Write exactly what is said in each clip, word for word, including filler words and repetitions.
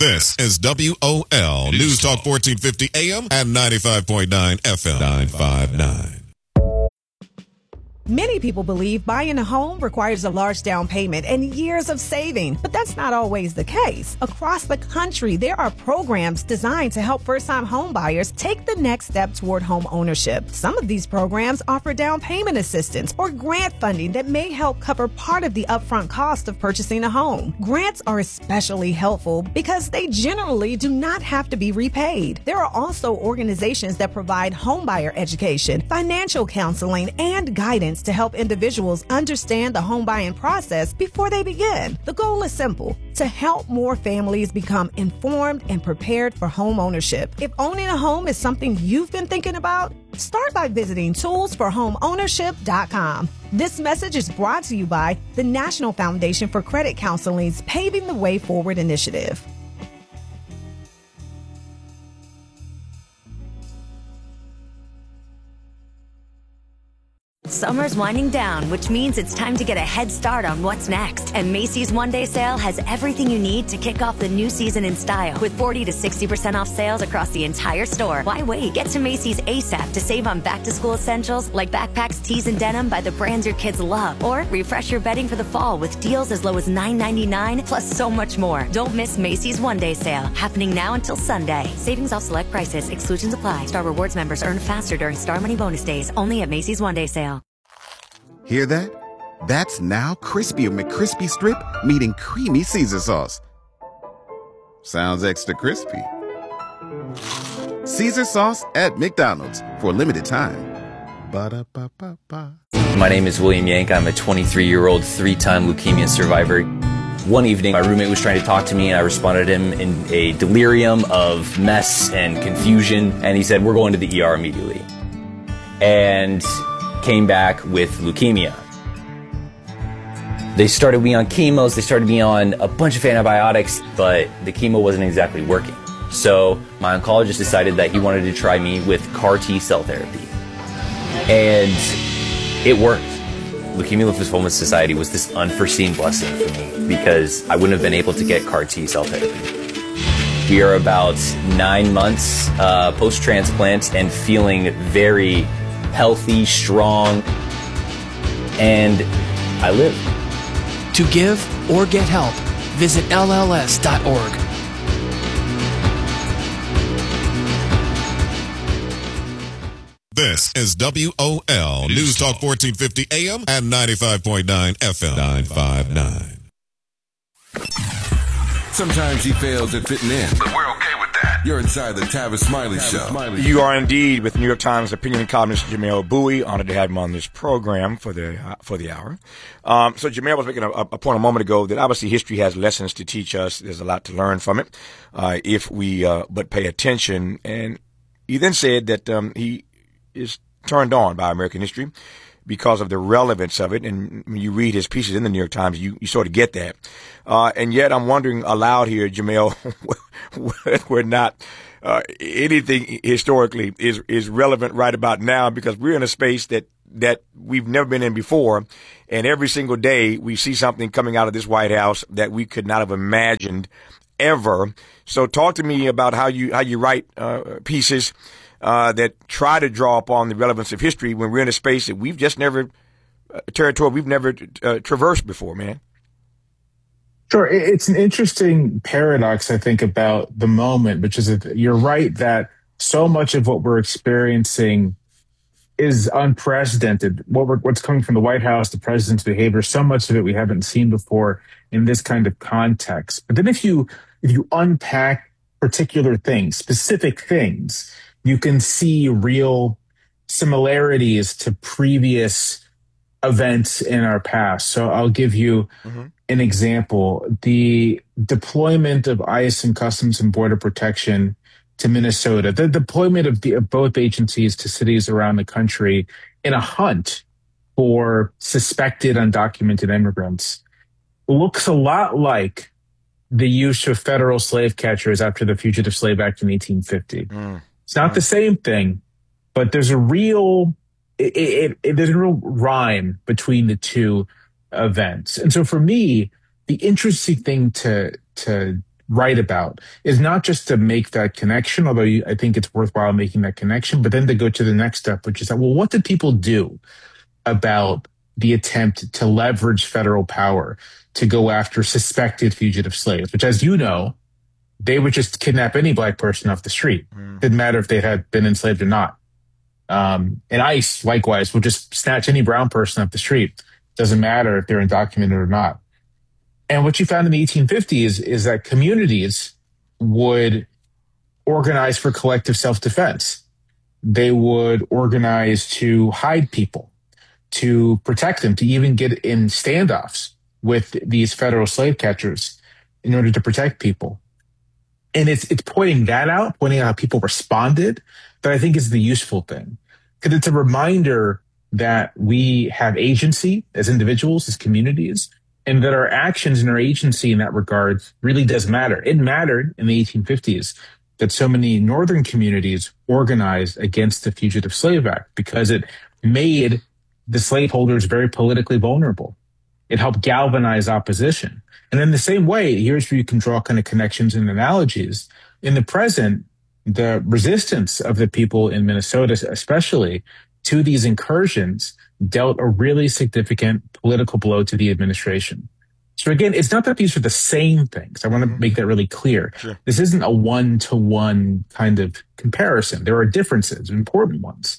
This is W O L News Talk fourteen fifty A M and ninety-five point nine F M. nine five nine. Many people believe buying a home requires a large down payment and years of saving, but that's not always the case. Across the country, there are programs designed to help first-time home buyers take the next step toward home ownership. Some of these programs offer down payment assistance or grant funding that may help cover part of the upfront cost of purchasing a home. Grants are especially helpful because they generally do not have to be repaid. There are also organizations that provide homebuyer education, financial counseling, and guidance to help individuals understand the home buying process before they begin. The goal is simple: to help more families become informed and prepared for home ownership. If owning a home is something you've been thinking about, start by visiting tools for home ownership dot com. This message is brought to you by the National Foundation for Credit Counseling's Paving the Way Forward initiative. Summer's winding down, which means it's time to get a head start on what's next. And Macy's One Day Sale has everything you need to kick off the new season in style. With forty to sixty percent off sales across the entire store. Why wait? Get to Macy's ASAP to save on back-to-school essentials like backpacks, tees, and denim by the brands your kids love. Or refresh your bedding for the fall with deals as low as nine ninety-nine, plus so much more. Don't miss Macy's One Day Sale, happening now until Sunday. Savings off select prices. Exclusions apply. Star Rewards members earn faster during Star Money bonus days. Only at Macy's One Day Sale. Hear that? That's now Crispy McCrispy Strip meeting Creamy Caesar Sauce. Sounds extra crispy. Caesar Sauce at McDonald's for a limited time. Ba-da-ba-ba-ba. My name is William Yank. I'm a twenty-three-year-old three-time leukemia survivor. One evening, my roommate was trying to talk to me, and I responded to him in a delirium of mess and confusion, and he said, "We're going to the E R immediately." And came back with leukemia. They started me on chemos, they started me on a bunch of antibiotics, but the chemo wasn't exactly working. So my oncologist decided that he wanted to try me with C A R T cell therapy. And it worked. Leukemia Lymphoma Society was this unforeseen blessing for me because I wouldn't have been able to get C A R T cell therapy. We are about nine months uh, post-transplant and feeling very healthy, strong, and I live. To give or get help, visit L L S dot org. This is W O L News Talk fourteen fifty A M and ninety-five point nine F M. nine five nine. Sometimes he fails at fitting in, but we're okay with that. You're inside the Tavis Smiley Tavis Show. Smiley. You are indeed with New York Times opinion columnist Jamel Bowie. Honored to have him on this program for the uh, for the hour. Um, so Jamel was making a, a point a moment ago that obviously history has lessons to teach us. There's a lot to learn from it uh, if we uh, but pay attention. And he then said that um, he is turned on by American history because of the relevance of it. And when you read his pieces in the New York Times, you, you sort of get that. Uh, and yet I'm wondering aloud here, Jamel, we're not, uh, anything historically is, is relevant right about now because we're in a space that, that we've never been in before. And every single day we see something coming out of this White House that we could not have imagined ever. So talk to me about how you, how you write, uh, pieces, uh, that try to draw upon the relevance of history when we're in a space that we've just never, uh, territory we've never uh, traversed before, man. Sure. It's an interesting paradox, I think, about the moment, which is that you're right that so much of what we're experiencing is unprecedented. What we're, what's coming from the White House, the president's behavior, so much of it we haven't seen before in this kind of context. But then if you if you unpack particular things, specific things, you can see real similarities to previous events in our past. So I'll give you mm-hmm. an example. The deployment of ICE and Customs and Border Protection to Minnesota, the deployment of, the, of both agencies to cities around the country in a hunt for suspected undocumented immigrants looks a lot like the use of federal slave catchers after the Fugitive Slave Act in eighteen fifty. Mm. It's not mm. the same thing, but there's a real it, it, it, there's a real rhyme between the two events. And so for me, the interesting thing to to write about is not just to make that connection, although you, I think it's worthwhile making that connection, but then to go to the next step, which is that, well, what did people do about the attempt to leverage federal power to go after suspected fugitive slaves, which, as you know, they would just kidnap any black person off the street. Mm. Didn't matter if they had been enslaved or not. Um, and ICE, likewise, will just snatch any brown person off the street. Doesn't matter if they're undocumented or not. And what you found in the eighteen fifties is that communities would organize for collective self-defense. They would organize to hide people, to protect them, to even get in standoffs with these federal slave catchers in order to protect people. And it's it's pointing that out, pointing out how people responded, that I think is the useful thing. Because it's a reminder that we have agency as individuals, as communities, and that our actions and our agency in that regard really does matter. It mattered in the eighteen fifties that so many northern communities organized against the Fugitive Slave Act because it made the slaveholders very politically vulnerable. It helped galvanize opposition. And in the same way, here's where you can draw kind of connections and analogies. In the present, the resistance of the people in Minnesota, especially to these incursions, dealt a really significant political blow to the administration. So again, it's not that these are the same things. I want to make that really clear. Sure. This isn't a one-to-one kind of comparison. There are differences, important ones.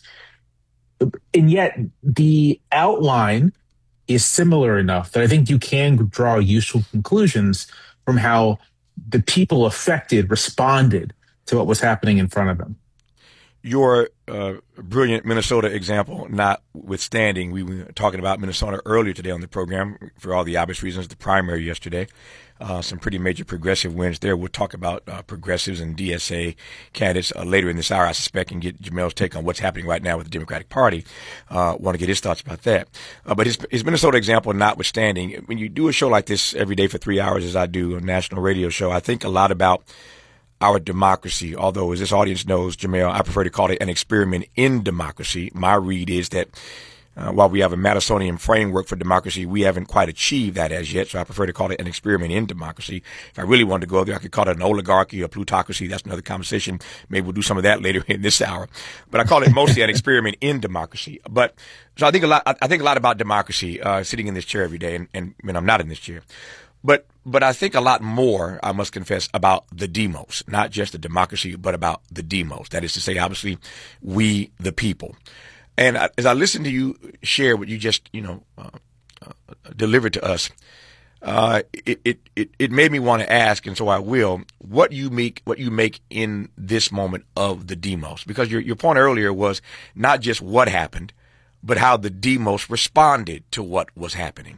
And yet the outline is similar enough that I think you can draw useful conclusions from how the people affected responded to what was happening in front of them. Your uh, brilliant Minnesota example notwithstanding, we were talking about Minnesota earlier today on the program for all the obvious reasons, the primary yesterday. Uh, some pretty major progressive wins there. We'll talk about uh, progressives and D S A candidates uh, later in this hour, I suspect, and get Jamel's take on what's happening right now with the Democratic Party. Uh, want to get his thoughts about that. Uh, but his, his Minnesota example notwithstanding, when you do a show like this every day for three hours, as I do, a national radio show, I think a lot about our democracy. Although, as this audience knows, Jamel, I prefer to call it an experiment in democracy. My read is that Uh, while we have a Madisonian framework for democracy, we haven't quite achieved that as yet. So I prefer to call it an experiment in democracy. If I really wanted to go there, I could call it an oligarchy or plutocracy. That's another conversation. Maybe we'll do some of that later in this hour. But I call it mostly an experiment in democracy. But so I think a lot. I think a lot about democracy uh, sitting in this chair every day, and, and when I'm not in this chair. But but I think a lot more, I must confess, about the demos, not just the democracy, but about the demos. That is to say, obviously, we the people. And as I listen to you share what you just, you know, uh, uh, delivered to us, uh, it, it, it, it made me want to ask, and so I will, what you make, what you make in this moment of the demos. Because your, your point earlier was not just what happened, but how the demos responded to what was happening.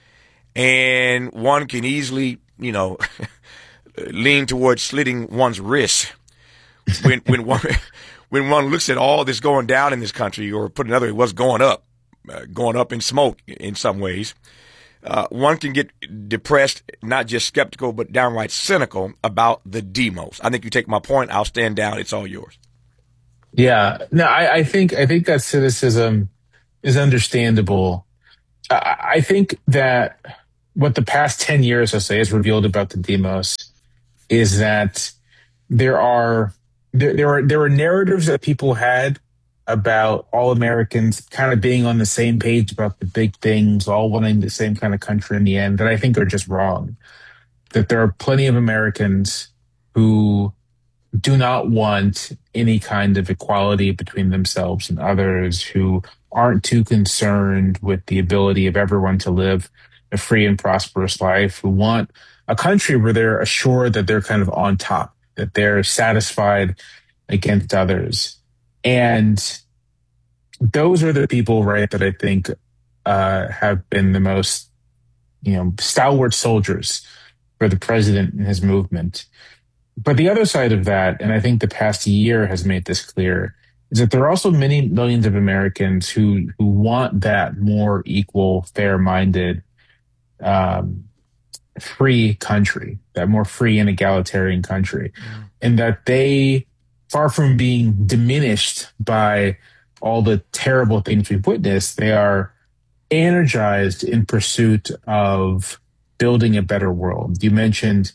And one can easily, you know, lean towards slitting one's wrists when, when one, when one looks at all that's going down in this country, or put another way, what's going up, uh, going up in smoke in some ways, uh, one can get depressed, not just skeptical, but downright cynical about the demos. I think you take my point. I'll stand down. It's all yours. Yeah, no, I, I think I think that cynicism is understandable. I, I think that what the past ten years, I say, has revealed about the demos is that there are There, there are there were narratives that people had about all Americans kind of being on the same page about the big things, all wanting the same kind of country in the end, that I think are just wrong. That there are plenty of Americans who do not want any kind of equality between themselves and others, who aren't too concerned with the ability of everyone to live a free and prosperous life, who want a country where they're assured that they're kind of on top, that they're satisfied against others. And those are the people, right, that I think uh, have been the most, you know, stalwart soldiers for the president and his movement. But the other side of that, and I think the past year has made this clear, is that there are also many millions of Americans who, who want that more equal, fair-minded, um, free country, that more free and egalitarian country, mm. and that they, far from being diminished by all the terrible things we've witnessed, they are energized in pursuit of building a better world. You mentioned,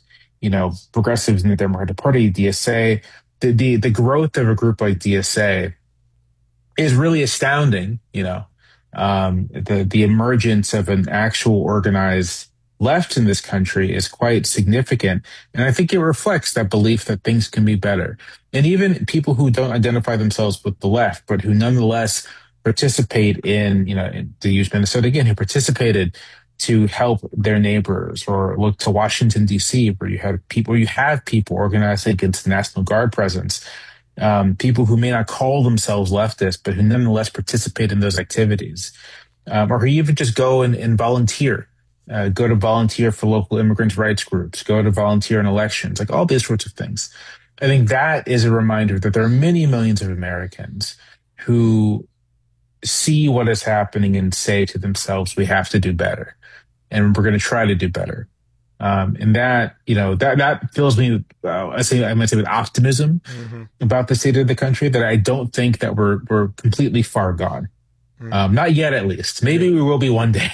you know, progressives in the Democratic Party, D S A, the, the, the growth of a group like D S A is really astounding. You know, um, the, the emergence of an actual organized left in this country is quite significant. And I think it reflects that belief that things can be better. And even people who don't identify themselves with the left, but who nonetheless participate in, you know, in, to use Minnesota again, who participated to help their neighbors, or look to Washington, D C, where you have people, where you have people organizing against the National Guard presence, um, people who may not call themselves leftists, but who nonetheless participate in those activities, um, or who even just go and, and volunteer. Uh, go to volunteer for local immigrant rights groups, go to volunteer in elections, like all these sorts of things. I think that is a reminder that there are many millions of Americans who see what is happening and say to themselves, we have to do better. And we're going to try to do better. Um, and that, you know, that, that fills me, uh, I say, I might say with optimism mm-hmm. about the state of the country, that I don't think that we're, we're completely far gone. Mm-hmm. Um, not yet, at least. Maybe we will be one day.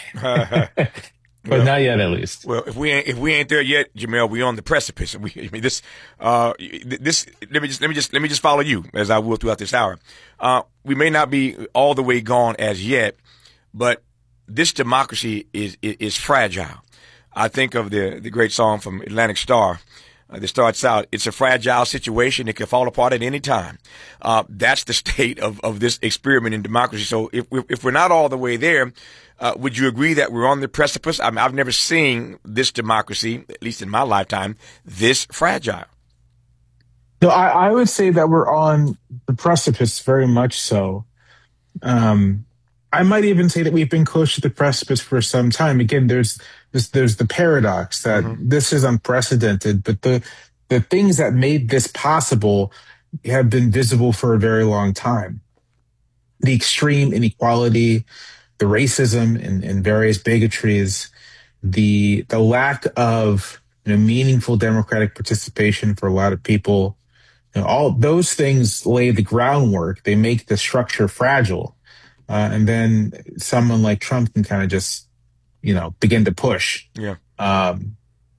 But well, not yet, at least. Well, if we ain't if we ain't there yet, Jamel, we on the precipice. We, I mean, this, uh, this. Let me just let me just let me just follow you as I will throughout this hour. Uh, we may not be all the way gone as yet, but this democracy is is, is fragile. I think of the the great song from Atlantic Starr uh, that starts out, "It's a fragile situation; it can fall apart at any time." Uh, that's the state of of this experiment in democracy. So if if we're not all the way there. Uh, would you agree that we're on the precipice? I mean, I've never seen this democracy, at least in my lifetime, this fragile. No, I, I would say that we're on the precipice, very much so. Um, I might even say that we've been close to the precipice for some time. Again, there's there's, there's the paradox that mm-hmm. this is unprecedented, but the the things that made this possible have been visible for a very long time. The extreme inequality, the racism and, and various bigotries, the the lack of you know, meaningful democratic participation for a lot of people, you know, all those things lay the groundwork. They make the structure fragile, uh, and then someone like Trump can kind of just, you know, begin to push. Yeah. Um,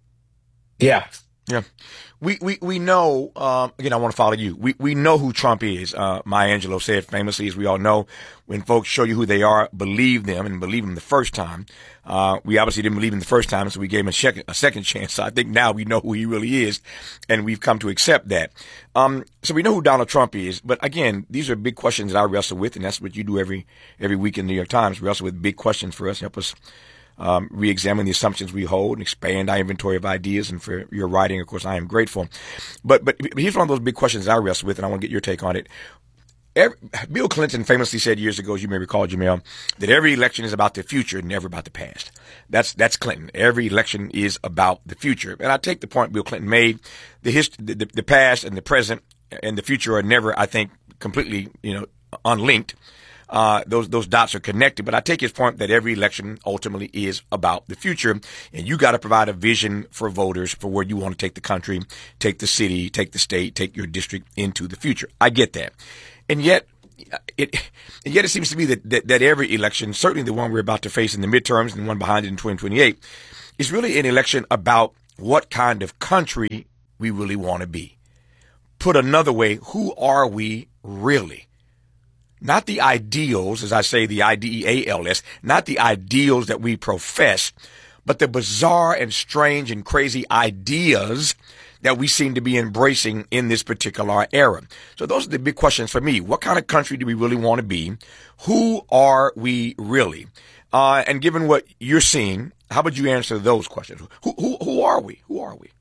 yeah. Yeah. We, we, we know, um, again, I want to follow you. We, we know who Trump is. Uh, Maya Angelou said famously, as we all know, when folks show you who they are, believe them, and believe them the first time. Uh, we obviously didn't believe him the first time, so we gave him a, second, a second chance. So I think now we know who he really is, and we've come to accept that. Um, so we know who Donald Trump is, but again, these are big questions that I wrestle with, and that's what you do every, every week in the New York Times, wrestle with big questions for us, help us Um, re-examine the assumptions we hold and expand our inventory of ideas. And for your writing, of course, I am grateful. But, but, but here's one of those big questions I wrestle with, and I want to get your take on it. Every, Bill Clinton famously said years ago, as you may recall, Jamel, that every election is about the future, never about the past. That's, that's Clinton. Every election is about the future. And I take the point Bill Clinton made. The history, the, the, the past and the present and the future are never, I think, completely, you know, unlinked. Uh, those, those dots are connected, but I take his point that every election ultimately is about the future, and you got to provide a vision for voters for where you want to take the country, take the city, take the state, take your district into the future. I get that. And yet, it, and yet it seems to me that, that, that every election, certainly the one we're about to face in the midterms and the one behind it in twenty twenty-eight, is really an election about what kind of country we really want to be. Put another way, who are we really? Not the ideals, as I say, the I D E A L S, not the ideals that we profess, but the bizarre and strange and crazy ideas that we seem to be embracing in this particular era. So those are the big questions for me. What kind of country do we really want to be? Who are we really? Uh, and given what you're seeing, how would you answer those questions? Who, who, who are we? Who are we?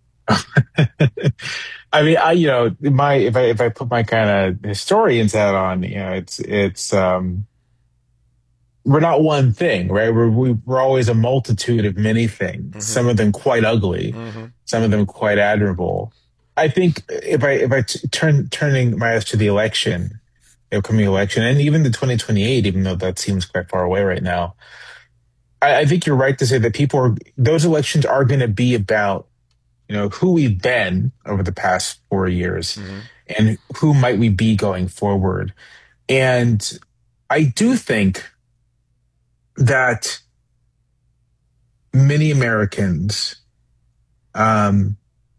I mean, I, you know, my, if I, if I put my kind of historian's hat on, you know, it's, it's, um, we're not one thing, right? We're, we're always a multitude of many things, mm-hmm. some of them quite ugly, mm-hmm. some of them quite admirable. I think if I, if I t- turn, turning my eyes to the election, the upcoming election, and even the twenty twenty-eight, even though that seems quite far away right now, I, I think you're right to say that people are, those elections are going to be about, you know, who we've been over the past four years mm-hmm. and who might we be going forward. And I do think that many Americans um,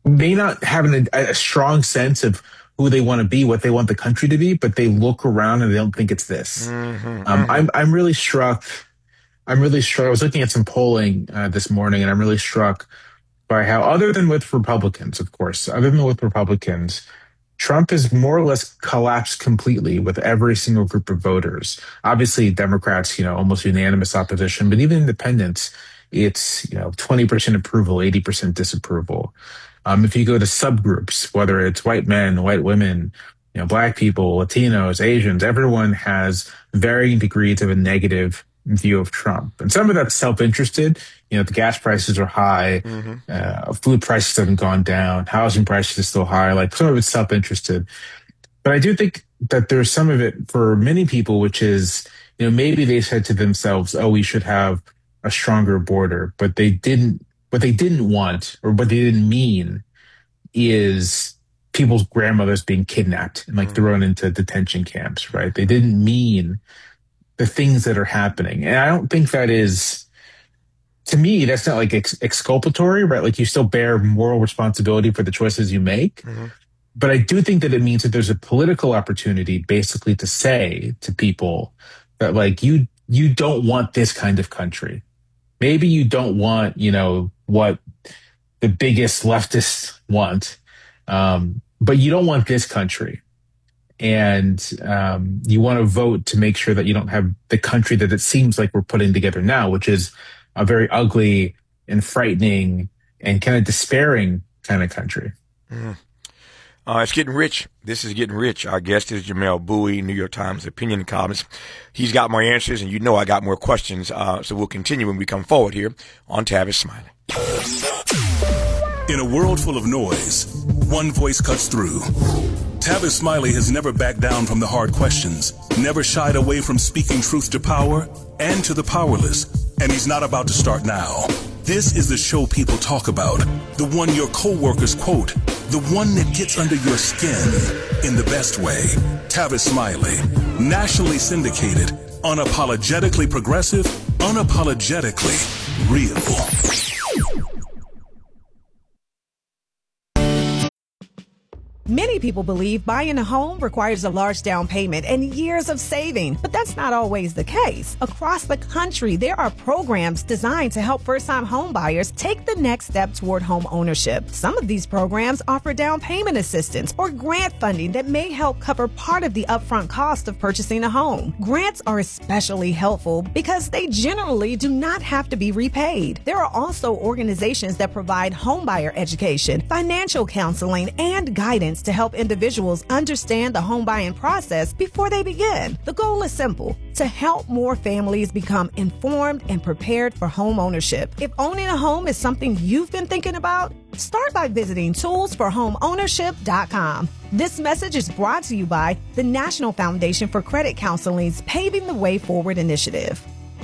may not have an, a strong sense of who they want to be, what they want the country to be, but they look around and they don't think it's this. Mm-hmm, um, mm-hmm. I'm I'm really struck. I'm really struck. I was looking at some polling uh, this morning, and I'm really struck by how, other than with Republicans, of course, other than with Republicans, Trump has more or less collapsed completely with every single group of voters. Obviously, Democrats, you know, almost unanimous opposition, but even independents, it's, you know, twenty percent approval, eighty percent disapproval. Um, if you go to subgroups, whether it's white men, white women, you know, black people, Latinos, Asians, everyone has varying degrees of a negative view of Trump. And some of that's self-interested. You know, the gas prices are high, mm-hmm. uh, food prices haven't gone down, housing prices are still high. Like, some of it's self-interested. But I do think that there's some of it for many people, which is, you know, maybe they said to themselves, oh, we should have a stronger border, but they didn't. What they didn't want, or what they didn't mean, is people's grandmothers being kidnapped and like thrown into detention camps, right? They didn't mean the things that are happening. And I don't think that is, to me, that's not like ex- exculpatory, right? Like, you still bear moral responsibility for the choices you make. Mm-hmm. But I do think that it means that there's a political opportunity basically to say to people that, like, you, you don't want this kind of country. Maybe you don't want, you know, what the biggest leftists want, um, but you don't want this country. And um, you want to vote to make sure that you don't have the country that it seems like we're putting together now, which is a very ugly and frightening and kind of despairing kind of country. Mm. Uh, it's getting rich. This is getting rich. Our guest is Jamelle Bouie, New York Times opinion columnist. He's got more answers, and you know I got more questions. Uh, so we'll continue when we come forward here on Tavis Smiley. In a world full of noise, one voice cuts through. Tavis Smiley has never backed down from the hard questions, never shied away from speaking truth to power and to the powerless, and he's not about to start now. This is the show people talk about, the one your coworkers quote, the one that gets under your skin in the best way. Tavis Smiley, nationally syndicated, unapologetically progressive, unapologetically real. Many people believe buying a home requires a large down payment and years of saving, but that's not always the case. Across the country, there are programs designed to help first-time home buyers take the next step toward home ownership. Some of these programs offer down payment assistance or grant funding that may help cover part of the upfront cost of purchasing a home. Grants are especially helpful because they generally do not have to be repaid. There are also organizations that provide homebuyer education, financial counseling, and guidance to help individuals understand the home buying process before they begin. The goal is simple: to help more families become informed and prepared for home ownership. If owning a home is something you've been thinking about, start by visiting tools for home ownership dot com. This message is brought to you by the National Foundation for Credit Counseling's Paving the Way Forward initiative.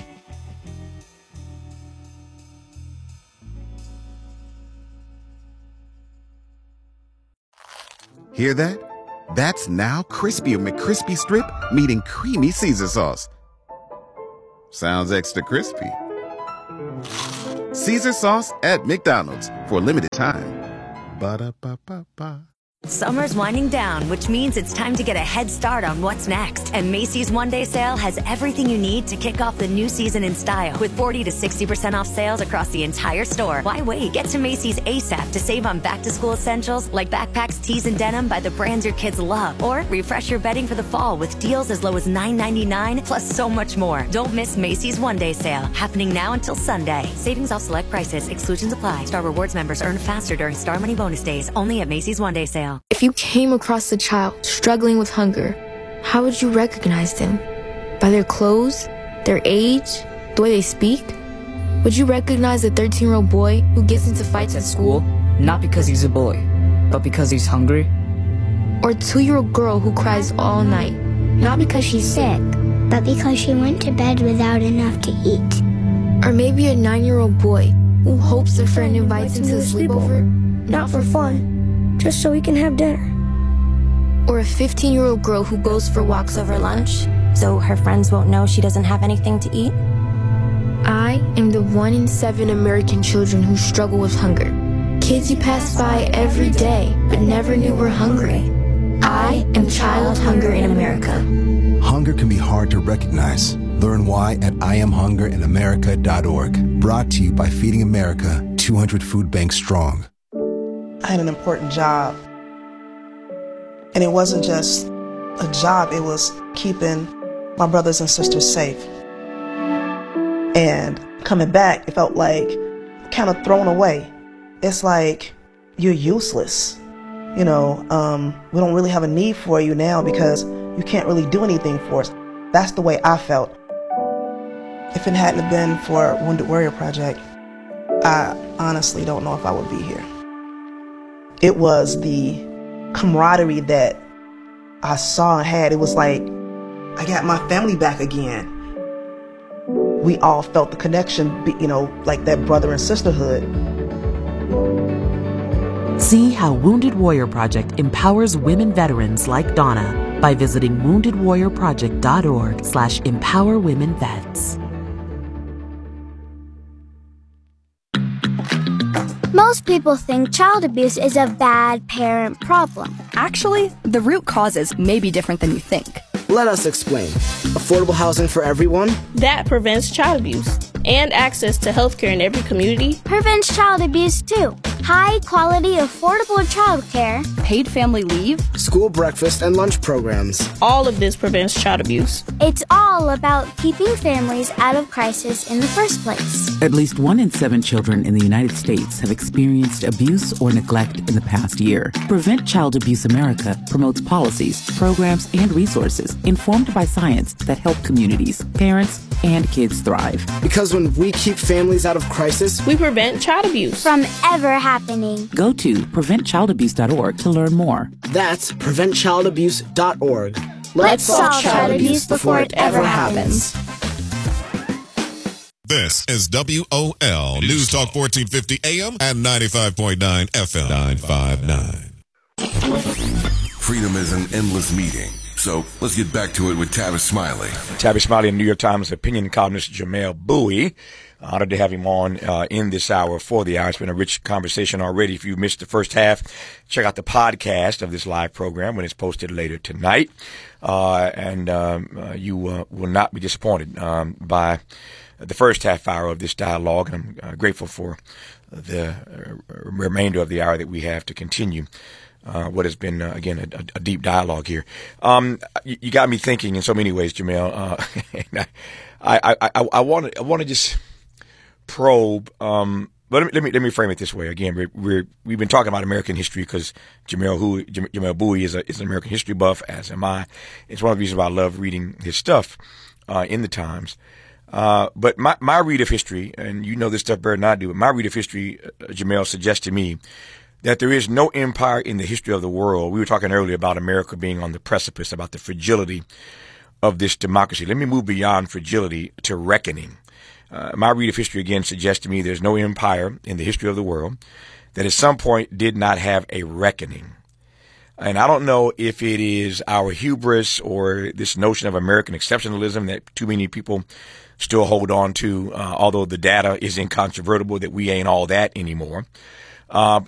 Hear that? That's now Crispy McCrispy Strip meeting Creamy Caesar Sauce. Sounds extra crispy. Caesar Sauce at McDonald's for a limited time. Ba-da-ba-ba-ba. Summer's winding down, which means it's time to get a head start on what's next. And Macy's One Day Sale has everything you need to kick off the new season in style with forty to sixty percent off sales across the entire store. Why wait? Get to Macy's ASAP to save on back-to-school essentials like backpacks, tees, and denim by the brands your kids love. Or refresh your bedding for the fall with deals as low as nine ninety-nine, plus so much more. Don't miss Macy's One Day Sale, happening now until Sunday. Savings off select prices. Exclusions apply. Star Rewards members earn faster during Star Money bonus days. Only at Macy's One Day Sale. If you came across a child struggling with hunger, how would you recognize them? By their clothes, their age, the way they speak? Would you recognize a thirteen-year-old boy who gets into fights at school? Not because he's a boy, but because he's hungry? Or a two-year-old girl who cries all night? Not because she's sick, but because she went to bed without enough to eat. Or maybe a nine-year-old boy who hopes a friend invites him to a sleepover? Not for fun, just so he can have dinner. Or a fifteen-year-old girl who goes for walks over lunch, so her friends won't know she doesn't have anything to eat? I am the one in seven American children who struggle with hunger. Kids you pass by every day, but never knew were hungry. I am Child Hunger in America. Hunger can be hard to recognize. Learn why at I am hunger in america dot org. Brought to you by Feeding America, two hundred Food Banks Strong. I had an important job. And it wasn't just a job, it was keeping my brothers and sisters safe. And coming back, it felt like kind of thrown away. It's like, you're useless. You know, um, we don't really have a need for you now because you can't really do anything for us. That's the way I felt. If it hadn't been for Wounded Warrior Project, I honestly don't know if I would be here. It was the camaraderie that I saw and had. It was like, I got my family back again. We all felt the connection, you know, like that brother and sisterhood. See how Wounded Warrior Project empowers women veterans like Donna by visiting wounded warrior project dot org slash empower women vets. Most people think child abuse is a bad parent problem. Actually, the root causes may be different than you think. Let us explain. Affordable housing for everyone? That prevents child abuse. And access to health care in every community. Prevents child abuse too. High quality, affordable child care. Paid family leave. School breakfast and lunch programs. All of this prevents child abuse. It's all about keeping families out of crisis in the first place. At least one in seven children in the United States have experienced abuse or neglect in the past year. Prevent Child Abuse America promotes policies, programs, and resources informed by science that help communities, parents, and kids thrive. Because when we keep families out of crisis, we prevent child abuse from ever happening. Go to prevent child abuse dot org to learn more. That's prevent child abuse dot org. Let's, Let's solve child abuse before it ever happens. This is W O L News Talk fourteen fifty A M and ninety-five point nine F M. nine five nine. Freedom is an endless meeting. So let's get back to it with Tavis Smiley. Tavis Smiley and New York Times opinion columnist Jamelle Bouie. Honored to have him on uh, in this hour for the hour. It's been a rich conversation already. If you missed the first half, check out the podcast of this live program when it's posted later tonight. Uh, and um, uh, you uh, will not be disappointed um, by the first half hour of this dialogue. And I'm uh, grateful for the uh, remainder of the hour that we have to continue. Uh, what has been, uh, again, a, a deep dialogue here. Um, you, you got me thinking in so many ways, Jamelle. Uh, I, I, I, I want to, I want to just probe. Um, but let me, let me, let me frame it this way. Again, we're, we're we've been talking about American history because Jamelle, who Jamelle Bouie is a is an American history buff, as am I. It's one of the reasons why I love reading his stuff uh, in the Times. Uh, but my my read of history, and you know this stuff better than I do, but my read of history, uh, Jamelle, suggests to me that there is no empire in the history of the world. We were talking earlier about America being on the precipice, about the fragility of this democracy. Let me move beyond fragility to reckoning. Uh, my read of history, again, suggests to me there's no empire in the history of the world that at some point did not have a reckoning. And I don't know if it is our hubris or this notion of American exceptionalism that too many people still hold on to, uh, although the data is incontrovertible that we ain't all that anymore. Uh,